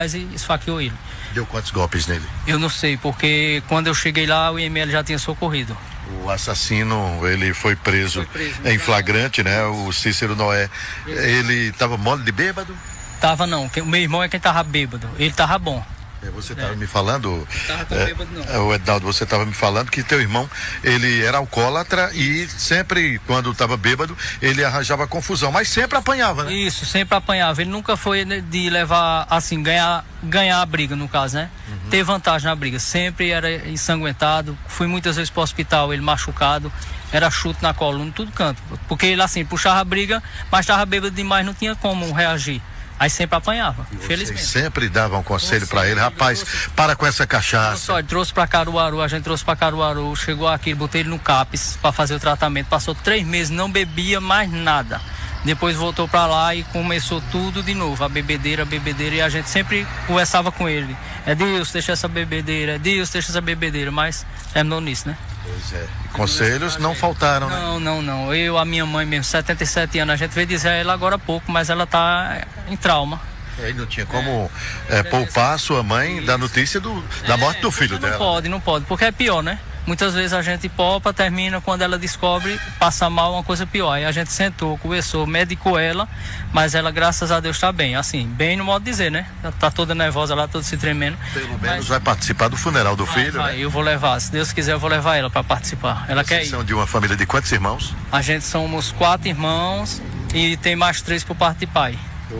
e esfaqueou ele. Deu quantos golpes nele? Eu não sei, porque quando eu cheguei lá, o IML já tinha socorrido. O assassino, ele foi preso em flagrante, né? O Cícero Noé, ele estava mole de bêbado? Tava não, o meu irmão é quem tava bêbado, ele tava bom. Você estava me falando, Tava tão bêbado, não. o Ednaldo, você estava me falando que teu irmão, ele era alcoólatra e sempre, quando estava bêbado, ele arranjava confusão, mas sempre apanhava, né? Isso, sempre apanhava. Ele nunca foi de levar, assim, ganhar a briga, no caso, né? Ter vantagem na briga. Sempre era ensanguentado. Fui muitas vezes para o hospital, ele machucado. Era chute na coluna, tudo canto. Porque ele, assim, puxava a briga, mas estava bêbado demais, não tinha como reagir. Aí sempre apanhava, infelizmente. Sempre davam um conselho para ele, rapaz, para com essa cachaça. Só, ele trouxe para Caruaru, a gente trouxe para Caruaru, chegou aqui, botei ele no CAPS para fazer o tratamento, passou 3 meses, não bebia mais nada. Depois voltou para lá e começou tudo de novo, a bebedeira, e a gente sempre conversava com ele. É Deus, deixa essa bebedeira, é Deus, deixa essa bebedeira, mas terminou nisso, né? Pois é. E conselhos não faltaram, né? Não. Eu, a minha mãe mesmo, 77 anos, a gente veio dizer a ela agora há pouco, mas ela tá em trauma. Aí não tinha como poupar a sua mãe da notícia da morte do filho dela. Não pode, porque é pior, né? Muitas vezes a gente poupa, termina, quando ela descobre, passa mal, uma coisa pior. Aí a gente sentou, conversou, medicou ela, mas ela, graças a Deus, está bem. Assim, bem no modo de dizer, né? Tá toda nervosa lá, toda se tremendo. Pelo menos vai participar do funeral do filho, né? Eu vou levar, se Deus quiser, eu vou levar ela para participar. Ela quer ir. Vocês são de uma família de quantos irmãos? A gente somos 4 irmãos e tem mais 3 por parte de pai.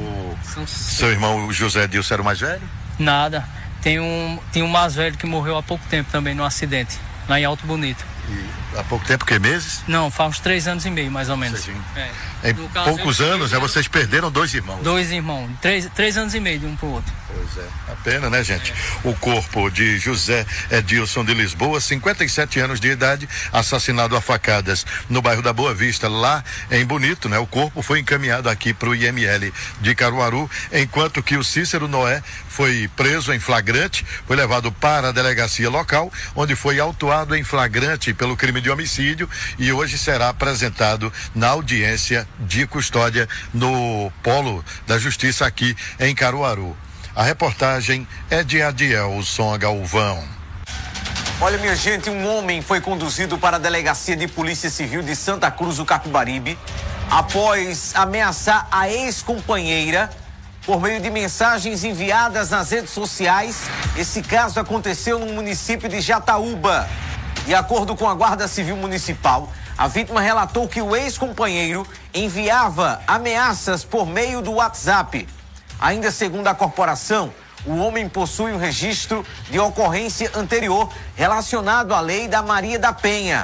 Seu irmão José Dilson era o mais velho? Nada. Tem um mais velho que morreu há pouco tempo também, num acidente, lá em Alto Bonito. E há pouco tempo, que meses? Não, faz uns 3 anos e meio, mais ou menos. Em poucos anos, né, vocês perderam 2 irmãos. 2 irmãos, 3 anos e meio de um pro outro. Pois é, a pena, né, gente? O corpo de José Edilson de Lisboa, 57 anos de idade, assassinado a facadas no bairro da Boa Vista, lá em Bonito, né? O corpo foi encaminhado aqui para o IML de Caruaru, enquanto que o Cícero Noé foi preso em flagrante, foi levado para a delegacia local, onde foi autuado em flagrante pelo crime de homicídio e hoje será apresentado na audiência de custódia no Polo da Justiça aqui em Caruaru. A reportagem é de Adielson Galvão. Olha, minha gente, um homem foi conduzido para a Delegacia de Polícia Civil de Santa Cruz do Capibaribe após ameaçar a ex-companheira por meio de mensagens enviadas nas redes sociais. Esse caso aconteceu no município de Jataúba. De acordo com a Guarda Civil Municipal, a vítima relatou que o ex-companheiro enviava ameaças por meio do WhatsApp. Ainda segundo a corporação, o homem possui um registro de ocorrência anterior relacionado à lei da Maria da Penha.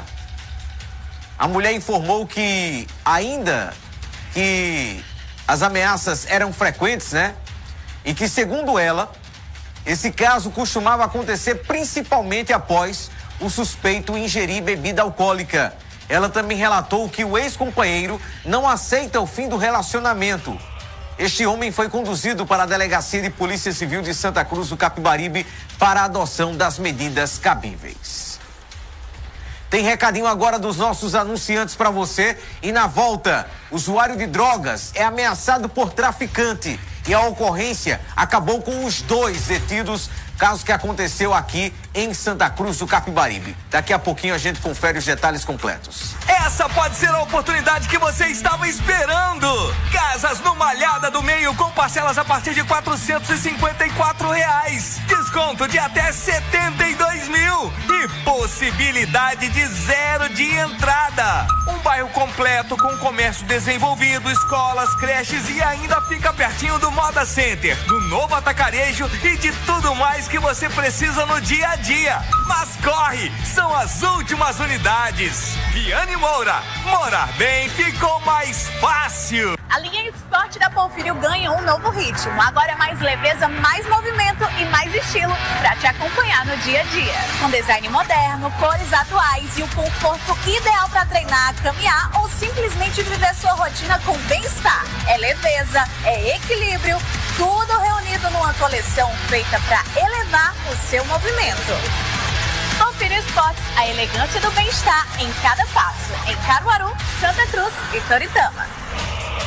A mulher informou que, ainda que as ameaças eram frequentes, né? E que, segundo ela, esse caso costumava acontecer principalmente após o suspeito ingerir bebida alcoólica. Ela também relatou que o ex-companheiro não aceita o fim do relacionamento. Este homem foi conduzido para a Delegacia de Polícia Civil de Santa Cruz do Capibaribe para a adoção das medidas cabíveis. Tem recadinho agora dos nossos anunciantes para você. E na volta, usuário de drogas é ameaçado por traficante. E a ocorrência acabou com os 2 detidos, caso que aconteceu aqui em Santa Cruz do Capibaribe. Daqui a pouquinho a gente confere os detalhes completos. Essa pode ser a oportunidade que você estava esperando. Casas no Malhada do Meio com parcelas a partir de R$ 454. Desconto de até 72 mil e possibilidade de 0 de entrada. Um bairro completo com comércio desenvolvido, escolas, creches e ainda fica pertinho do Moda Center, do novo atacarejo e de tudo mais que você precisa no dia a dia. Mas corre, são as últimas unidades. Viane Moura, morar bem ficou mais fácil. A linha Sport da Porfírio ganha um novo ritmo. Agora é mais leveza, mais movimento e mais estilo para te acompanhar no dia a dia. Com design moderno, cores atuais e o conforto ideal para treinar, caminhar ou simplesmente viver sua rotina com bem-estar. É leveza, é equilíbrio, tudo reunido numa coleção feita para elevar o seu movimento. Porfírio Sports, a elegância do bem-estar em cada passo. Em Caruaru, Santa Cruz e Toritama.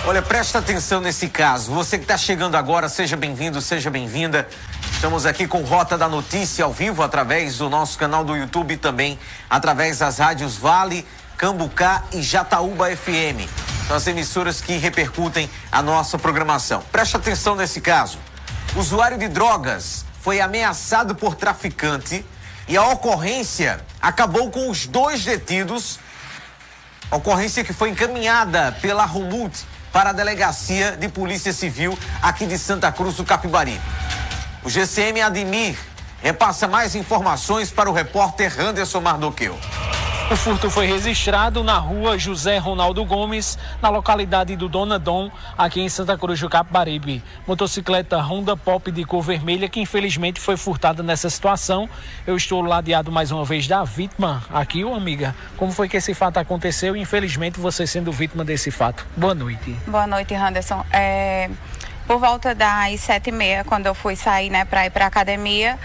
Olha, presta atenção nesse caso. Você que está chegando agora, seja bem-vindo, seja bem-vinda. Estamos aqui com Rota da Notícia ao vivo através do nosso canal do YouTube e também através das rádios Vale, Cambucá e Jataúba FM. São as emissoras que repercutem a nossa programação. Presta atenção nesse caso. O usuário de drogas foi ameaçado por traficante e a ocorrência acabou com os 2 detidos. Ocorrência que foi encaminhada pela Rumult para a Delegacia de Polícia Civil aqui de Santa Cruz do Capibaribe. O GCM Ademir repassa mais informações para o repórter Anderson Mardoqueu. O furto foi registrado na rua José Ronaldo Gomes, na localidade do Dona Dom, aqui em Santa Cruz do Capibaribe. Motocicleta Honda Pop de cor vermelha, que infelizmente foi furtada nessa situação. Eu estou ladeado mais uma vez da vítima aqui, ô amiga. Como foi que esse fato aconteceu e infelizmente você sendo vítima desse fato? Boa noite. Boa noite, Anderson. Por volta das 7h30, quando eu fui sair, para ir para a academia,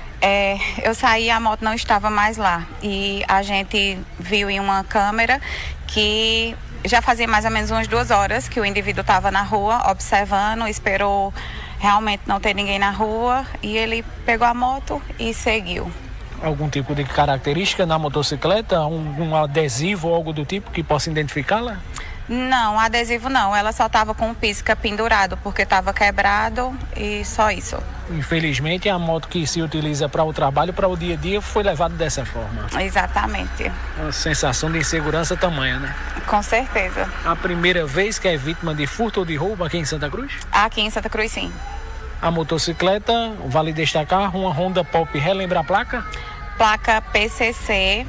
eu saí e a moto não estava mais lá. E a gente viu em uma câmera que já fazia mais ou menos umas 2 horas que o indivíduo estava na rua observando, esperou realmente não ter ninguém na rua e ele pegou a moto e seguiu. Algum tipo de característica na motocicleta? Um adesivo ou algo do tipo que possa identificá-la? Não, adesivo não. Ela só estava com o pisca pendurado porque estava quebrado e só isso. Infelizmente, a moto que se utiliza para o trabalho, para o dia a dia, foi levada dessa forma. Exatamente. Uma sensação de insegurança tamanha, né? Com certeza. A primeira vez que é vítima de furto ou de roubo aqui em Santa Cruz? Aqui em Santa Cruz, sim. A motocicleta, vale destacar, uma Honda Pop, relembra a placa? Placa PCC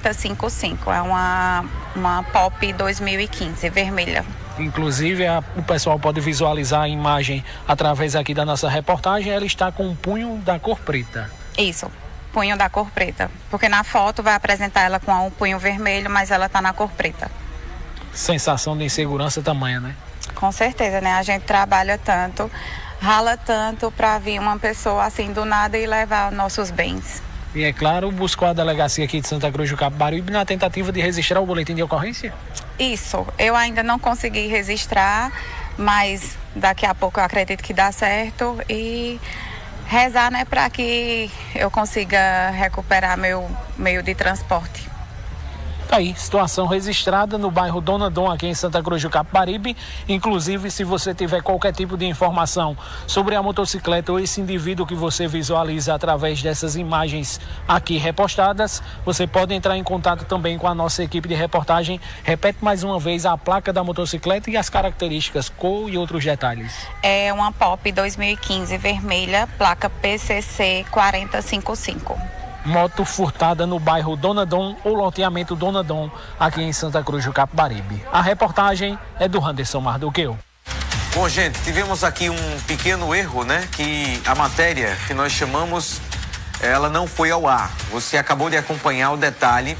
4055, é uma Pop 2015, vermelha. Inclusive, o pessoal pode visualizar a imagem através aqui da nossa reportagem, ela está com um punho da cor preta. Isso, punho da cor preta, porque na foto vai apresentar ela com um punho vermelho, mas ela está na cor preta. Sensação de insegurança tamanha, né? Com certeza, né? A gente trabalha tanto, rala tanto para vir uma pessoa assim do nada e levar nossos bens. E é claro, buscou a delegacia aqui de Santa Cruz do Capibaribe na tentativa de registrar o boletim de ocorrência? Isso, eu ainda não consegui registrar, mas daqui a pouco eu acredito que dá certo e rezar, né, para que eu consiga recuperar meu meio de transporte. Tá aí, situação registrada no bairro Dona Dom, aqui em Santa Cruz do Capibaribe. Inclusive, se você tiver qualquer tipo de informação sobre a motocicleta ou esse indivíduo que você visualiza através dessas imagens aqui repostadas, você pode entrar em contato também com a nossa equipe de reportagem. Repete mais uma vez a placa da motocicleta e as características, cor e outros detalhes. É uma Pop 2015 vermelha, placa PCC 4055. Moto furtada no bairro Dona Dom ou loteamento Dona Dom, aqui em Santa Cruz do Capibaribe. A reportagem é do Anderson Mardoqueu. Bom, gente, tivemos aqui um pequeno erro, né? Que a matéria que nós chamamos, ela não foi ao ar. Você acabou de acompanhar o detalhe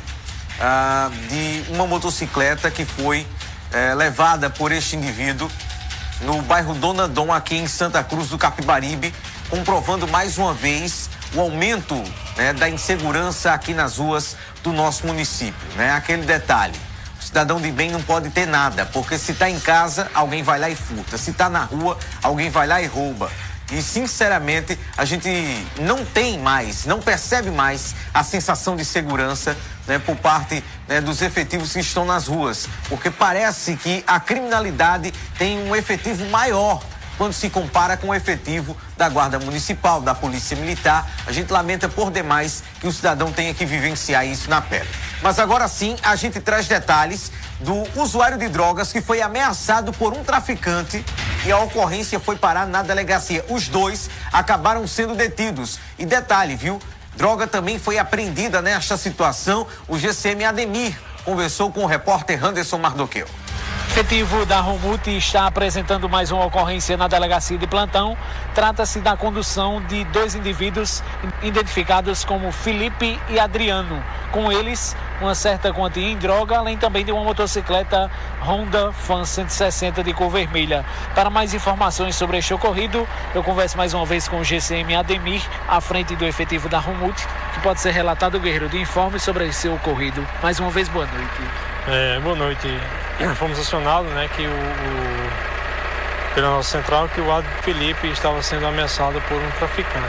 de uma motocicleta que foi levada por este indivíduo no bairro Dona Dom, aqui em Santa Cruz do Capibaribe, comprovando mais uma vez o aumento, né, da insegurança aqui nas ruas do nosso município, né? Aquele detalhe, o cidadão de bem não pode ter nada, porque se está em casa, alguém vai lá e furta, se está na rua, alguém vai lá e rouba. E sinceramente, a gente não tem mais, não percebe mais a sensação de segurança, né, por parte, né, dos efetivos que estão nas ruas, porque parece que a criminalidade tem um efetivo maior quando se compara com o efetivo da Guarda Municipal, da Polícia Militar. A gente lamenta por demais que o cidadão tenha que vivenciar isso na pele. Mas agora sim, a gente traz detalhes do usuário de drogas que foi ameaçado por um traficante e a ocorrência foi parar na delegacia. Os 2 acabaram sendo detidos. E detalhe, viu? Droga também foi apreendida nesta situação. O GCM Ademir conversou com o repórter Anderson Mardoqueu. Efetivo da Rumult está apresentando mais uma ocorrência na delegacia de plantão. Trata-se da condução de 2 indivíduos identificados como Felipe e Adriano. Com eles, uma certa quantia em droga, além também de uma motocicleta Honda Fan 160 de cor vermelha. Para mais informações sobre este ocorrido, eu converso mais uma vez com o GCM Ademir, à frente do efetivo da Rumult, que pode ser relatado, Guerreiro, de informe sobre esse ocorrido. Mais uma vez, boa noite. Boa noite. Fomos acionados, né, que o pela nossa central que o Adro Felipe estava sendo ameaçado por um traficante.